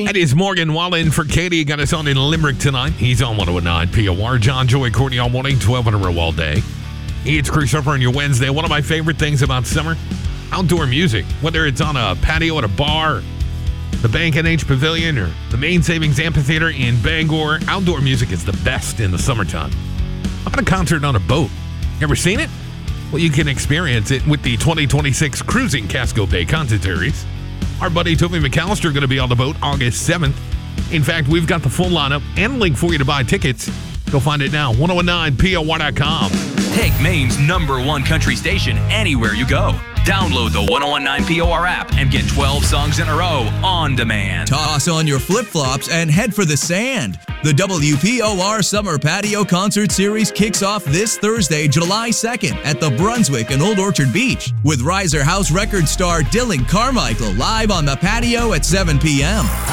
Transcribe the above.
That is Morgan Wallen for Katie. Got us on in Limerick tonight. He's on 109 POR. John, Joey, Courtney all morning, 12 in a row all day. It's Christopher on your Wednesday. One of my favorite things about summer, outdoor music. Whether it's on a patio at a bar, the Bank NH Pavilion, or the Main Savings Amphitheater in Bangor, outdoor music is the best in the summertime. How about a concert on a boat? Ever seen it? Well, you can experience it with the 2026 Cruising Casco Bay Concert Series. Our buddy Toby McAllister going to be on the boat August 7th. In fact, we've got the full lineup and a link for you to buy tickets. Go find it now, 1019POR.com. Take Maine's #1 country station anywhere you go. Download the 1019 POR app and get 12 songs in a row on demand. Toss on your flip-flops and head for the sand. The WPOR Summer Patio Concert Series kicks off this Thursday, July 2nd at the Brunswick and Old Orchard Beach with Riser House record star Dylan Carmichael live on the patio at 7 p.m.